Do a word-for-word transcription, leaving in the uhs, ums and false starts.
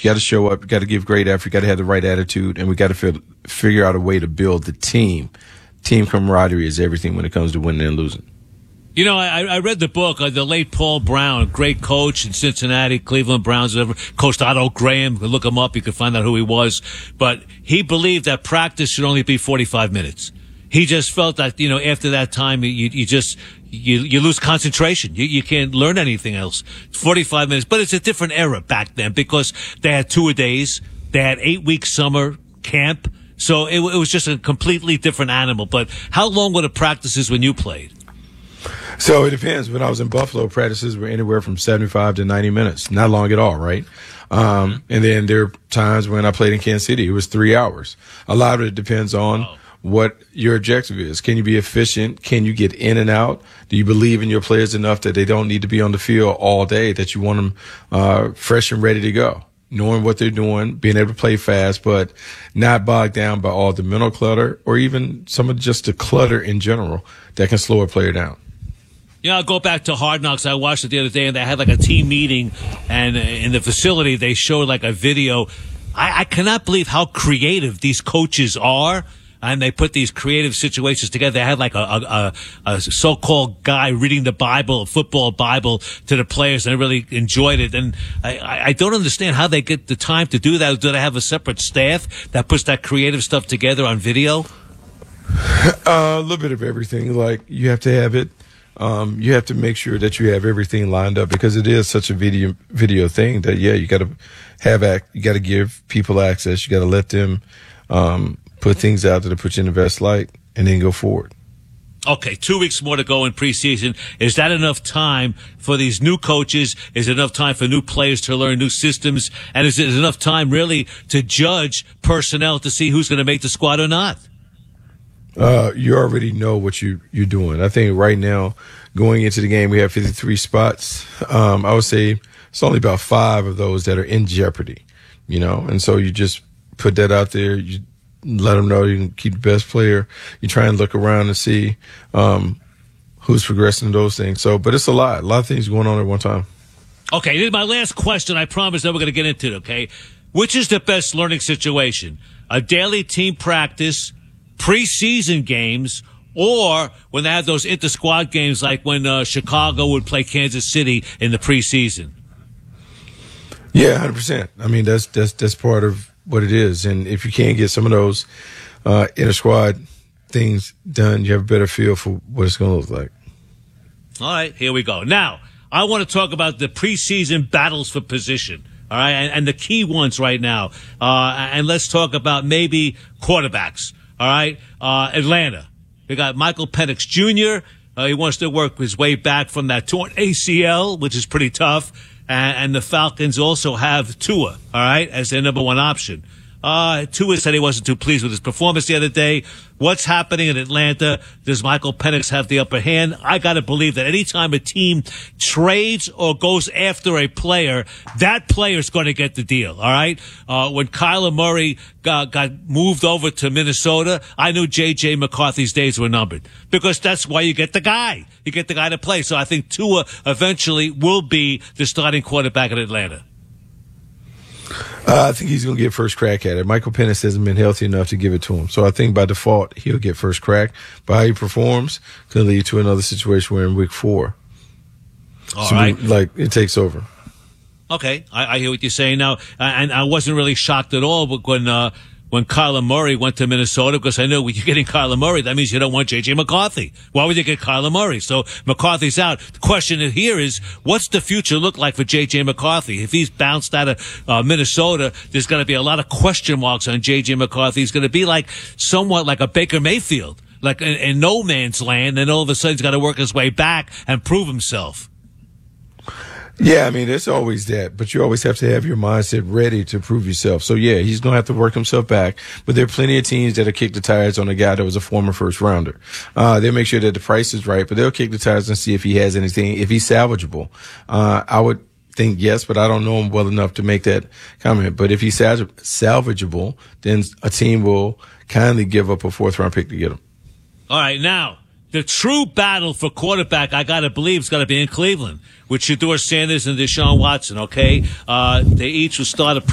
You got to show up. You got to give great effort. You got to have the right attitude, and we got to feel, figure out a way to build the team. Team camaraderie is everything when it comes to winning and losing. You know, I, I read the book, uh, the late Paul Brown, a great coach in Cincinnati, Cleveland Browns, whatever. Coached Otto Graham. You can look him up. You can find out who he was. But he believed that practice should only be forty-five minutes. He just felt that, you know, after that time, you, you just, you, you lose concentration. You, you can't learn anything else. forty-five minutes. But it's a different era back then because they had two-a-days. They had eight-week summer camp. So it, it was just a completely different animal. But how long were the practices when you played? So it depends. When I was in Buffalo, practices were anywhere from seventy-five to ninety minutes. Not long at all, right? Um, and then there are times when I played in Kansas City, it was three hours. A lot of it depends on oh. what your objective is. Can you be efficient? Can you get in and out? Do you believe in your players enough that they don't need to be on the field all day, that you want them uh, fresh and ready to go? Knowing what they're doing, being able to play fast, but not bogged down by all the mental clutter or even some of just the clutter in general that can slow a player down. Yeah, I'll go back to Hard Knocks. I watched it the other day, and they had like a team meeting, and in the facility, they showed like a video. I, I cannot believe how creative these coaches are, and they put these creative situations together. They had like a, a, a so-called guy reading the Bible, a football Bible, to the players, and I really enjoyed it. And I, I don't understand how they get the time to do that. Do they have a separate staff that puts that creative stuff together on video? Uh, a little bit of everything. Like, you have to have it. Um, you have to make sure that you have everything lined up because it is such a video video thing that, yeah, you got to have act, you got to give people access. You got to let them um, put things out that put you in the best light and then go forward. Okay, two weeks more to go in preseason. Is that enough time for these new coaches? Is it enough time for new players to learn new systems? And is it enough time really to judge personnel to see who's going to make the squad or not? Uh, you already know what you, you're doing. I think right now, going into the game, we have fifty-three spots. Um, I would say it's only about five of those that are in jeopardy, you know, and so you just put that out there. You let them know you can keep the best player. You try and look around and see um, who's progressing in those things. So, but it's a lot, a lot of things going on at one time. Okay, this is my last question. I promise that we're going to get into it, okay? Which is the best learning situation? A daily team practice, preseason games, or when they have those inter-squad games like when uh, Chicago would play Kansas City in the preseason? Yeah, one hundred percent. I mean, that's that's that's part of what it is. And if you can't get some of those uh, inter-squad things done, you have a better feel for what it's going to look like. All right, here we go. Now, I want to talk about the preseason battles for position, all right, and, and the key ones right now. Uh, and let's talk about maybe quarterbacks. All right, uh, Atlanta. We got Michael Penix Junior Uh, he wants to work his way back from that torn A C L, which is pretty tough. And, and the Falcons also have Tua, all right, as their number one option. Uh, Tua said he wasn't too pleased with his performance the other day. What's happening in Atlanta? Does Michael Penix have the upper hand? I got to believe that anytime a team trades or goes after a player, that player's going to get the deal, all right? Uh, when Kyler Murray got, got moved over to Minnesota, I knew J J. McCarthy's days were numbered because that's why you get the guy. You get the guy to play. So I think Tua eventually will be the starting quarterback in Atlanta. Uh, I think he's going to get first crack at it. Michael Penix hasn't been healthy enough to give it to him. So I think by default, he'll get first crack. But how he performs could lead to another situation where in week four, All so right. like it takes over. Okay, I, I hear what you're saying now. And I wasn't really shocked at all when uh, when Kyler Murray went to Minnesota because I knew when you're getting Kyler Murray, that means you don't want J J. McCarthy. Why would you get Kyler Murray? So McCarthy's out. The question here is, what's the future look like for J J. McCarthy? If he's bounced out of uh, Minnesota, there's going to be a lot of question marks on J J. McCarthy. He's going to be like somewhat like a Baker Mayfield, like in, in no man's land, and all of a sudden he's got to work his way back and prove himself. Yeah, I mean, it's always that, but you always have to have your mindset ready to prove yourself. So, yeah, he's going to have to work himself back, but there are plenty of teams that'll kick the tires on a guy that was a former first rounder. Uh, they'll make sure that the price is right, but they'll kick the tires and see if he has anything, if he's salvageable. Uh, I would think yes, but I don't know him well enough to make that comment. But if he's salvageable, then a team will kindly give up a fourth round pick to get him. All right, now, the true battle for quarterback, I got to believe, is going to be in Cleveland with Shedeur Sanders and Deshaun Watson, okay? Uh, they each will start a